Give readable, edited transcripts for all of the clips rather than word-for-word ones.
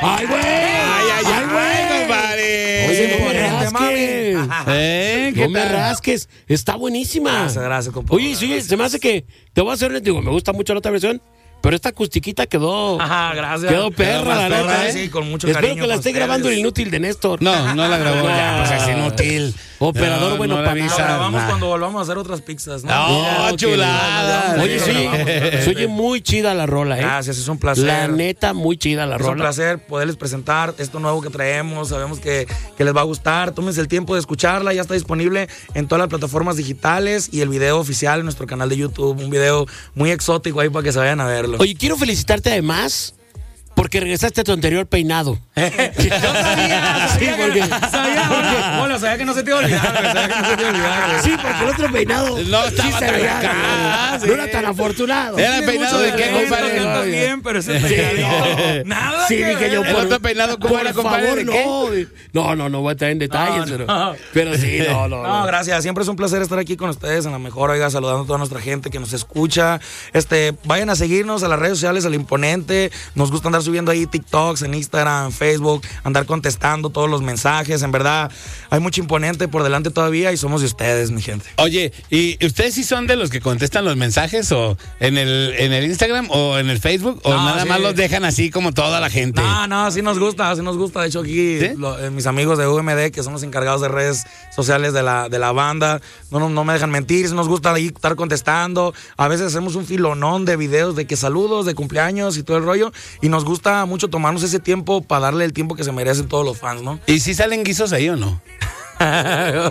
¡Ay, güey! ¡Ay, compadre! Oye, no me rasques. No me rasques. Está buenísima. Gracias, compadre. Oye, sí, se me hace que te voy a hacer, digo, me gusta mucho la otra versión, pero esta acustiquita quedó. Ajá, gracias. Quedó perra, la neta. Sí, con mucho Espero cariño. que la esté grabando el inútil de Néstor. No la grabó. Ya, pues es inútil. Operador, bueno, no para Lo avisa. grabamos cuando volvamos a hacer otras pizzas, ¿no? No, chulada. Oye, sí, se oye muy chida la rola, ¿eh? Gracias, es un placer. La neta, muy chida la Es rola. un placer poderles presentar esto nuevo que traemos. Sabemos que les va a gustar. Tómense el tiempo de escucharla. Ya está disponible en todas las plataformas digitales y el video oficial en nuestro canal de YouTube. Un video muy exótico ahí para que se vayan a verlo. Oye, quiero felicitarte además porque regresaste a tu anterior peinado. Yo sabía, Sí, porque- sabía que no se te iba a olvidar, Sí, porque el otro peinado No estaba se tan veía, acá, no era tan afortunado. ¿Era el peinado de qué, compadre? Cantas bien, pero ese peinado, nada Sí, que dije ver. yo, ¿El otro peinado cómo por era, compadre? favor, ¿De qué? no voy a estar en detalles, No. pero sí, no. No, gracias. Siempre es un placer estar aquí con ustedes en La Mejor, oiga, saludando a toda nuestra gente que nos escucha. Vayan a seguirnos a las redes sociales, al Imponente. Nos gusta andar subiendo ahí TikToks, en Instagram, Facebook, andar contestando todos los mensajes. En verdad, hay mucho Imponente por delante todavía y somos de ustedes, mi gente. Oye, ¿y ustedes sí son de los que contestan los mensajes o en el Instagram o en el Facebook o No, nada sí. más los dejan así como toda la gente? No, sí nos gusta. De hecho, aquí ¿Sí? mis amigos de UMD, que son los encargados de redes sociales de la banda, no me dejan mentir. Sí nos gusta ahí estar contestando. A veces hacemos un filonón de videos de que saludos, de cumpleaños y todo el rollo. Y nos gusta mucho tomarnos ese tiempo para darle el tiempo que se merecen todos los fans, ¿no? ¿Y si salen guisos ahí o no? No,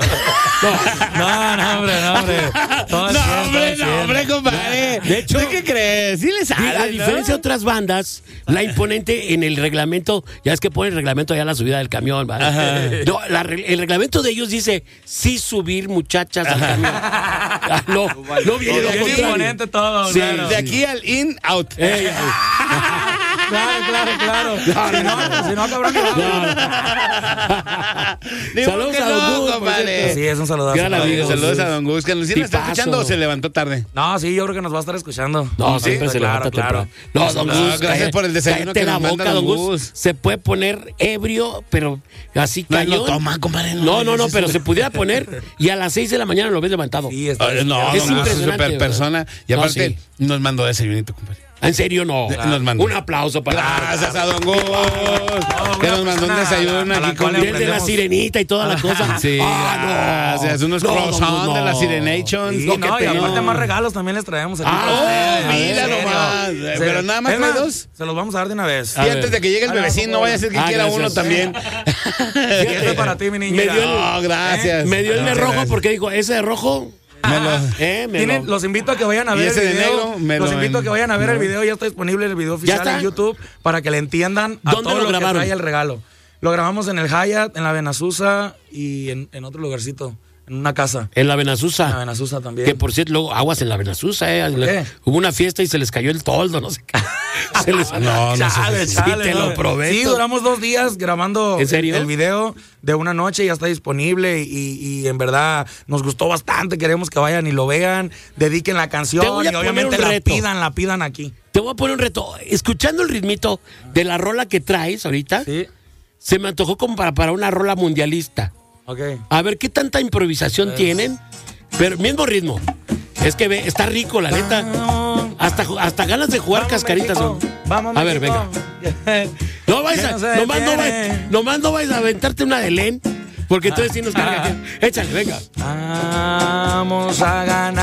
hombre. Todo No, hombre, compadre. De hecho, ¿tú qué crees? Sí les sale, a diferencia de otras bandas, la Imponente en el reglamento, ya es que pone el reglamento allá a la subida del camión, ¿vale? No, el reglamento de ellos dice sí subir muchachas al camión. No viene lo Es contrario. Imponente todo, Sí, claro. De aquí al in, out. Claro. Si no, cabrón. Saludos a Don Gus, compadre. Sí, es un saludazo. Gran amigo. Saludos a Don Gus. ¿Que nos está Tipazo. escuchando o se levantó tarde? No, sí, yo creo que nos va a estar escuchando. No, siempre se levanta claro. temprano. No, Don Gus, Gracias por el desayuno cállate que la nos manda boca, Don Don Gus. Gus. Se puede poner ebrio, pero así No, cañón. no toma, compadre. No, pero se pudiera poner y a las 6 de la mañana lo ves levantado. Sí, está No, Es Don Gus es impresionante, super ¿verdad? persona. Y No, aparte, sí. nos mandó desayunito, compadre. ¿En serio no? Nos mandó. Un aplauso para Gracias a Don Gus. Que nos mandó un desayuno aquí con desde la sirenita y toda la cosa. Sí, Ah, no. gracias. Unos No, croissants no. de la Sirenations. Sí, No, no, qué y pena. aparte más regalos también les traemos aquí. Ah, para ustedes. mira En serio. nomás. Sí. Pero nada más Es trae dos. Se los vamos a dar de una vez. Y antes de que llegue el bebecín, no vaya a ser que quiera gracias. uno también. Y esto es para ti, mi niña. Me dio el- No, gracias. Me dio el de No, rojo gracias. porque dijo, ese de rojo. Los invito a que vayan a Y ver ese el de video. negro, Los invito a que vayan a ver no. el video. Ya está disponible el video oficial está? en YouTube para que le entiendan a ¿Dónde todo lo lo que grabaron? trae el regalo. Lo grabamos en el Hyatt, en la Benazusa y en otro lugarcito, en una casa. En la En la Benazusa. Benazusa también. Que por cierto, luego aguas en la Benazusa, qué? Hubo una fiesta y se les cayó el toldo, no sé qué. Se les... No, no sé. Sí, te lo prometo. Sí, duramos 2 días grabando ¿En serio? el video de una noche, ya está disponible y en verdad nos gustó bastante. Queremos que vayan y lo vean, dediquen la canción Te voy a y obviamente poner un reto. la pidan aquí. Te voy a poner un reto. Escuchando el ritmito de la rola que traes ahorita, Sí, se me antojó como para una rola mundialista. ok. A ver qué tanta improvisación tienen, pero mismo ritmo. Es que está rico, la neta. Hasta ganas de jugar Vamos, cascaritas. México. son. Vamos, A ver, México. No vais Que a, no se detiene. nomás no vais a aventarte una de Len, porque entonces sí nos carga. Échale, venga. Vamos a ganar.